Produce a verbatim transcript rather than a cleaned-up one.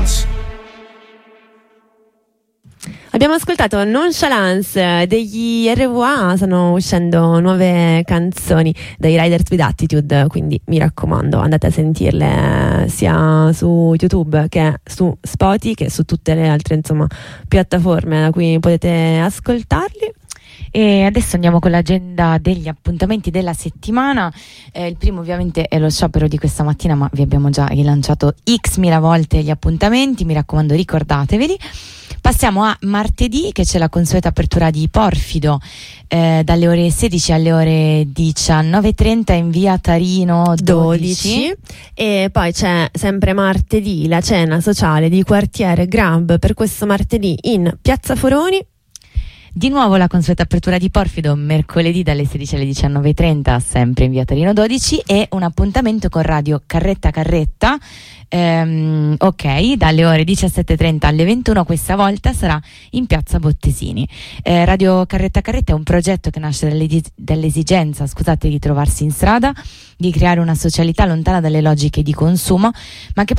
Nonchalance. Abbiamo ascoltato Nonchalance degli R V A, stanno uscendo nuove canzoni dai Riders with Attitude, quindi mi raccomando andate a sentirle sia su YouTube che su Spotify che su tutte le altre insomma piattaforme da cui potete ascoltarli. E adesso andiamo con l'agenda degli appuntamenti della settimana. Eh, il primo ovviamente è lo sciopero di questa mattina, ma vi abbiamo già rilanciato x mila volte gli appuntamenti, mi raccomando ricordateveli. Passiamo a martedì, che c'è la consueta apertura di Porfido eh, dalle ore sedici alle ore diciannove e trenta in via Tarino dodici. dodici. E poi c'è sempre martedì la cena sociale di quartiere Grab per questo martedì in Piazza Foroni. Di nuovo la consueta apertura di Porfido mercoledì dalle sedici alle diciannove e trenta sempre in via Tarino dodici, e un appuntamento con Radio Carretta Carretta ehm, ok dalle ore diciassette e trenta alle ventuno, questa volta sarà in piazza Bottesini. eh, Radio Carretta Carretta è un progetto che nasce dalle, dall'esigenza scusate di trovarsi in strada, di creare una socialità lontana dalle logiche di consumo, ma che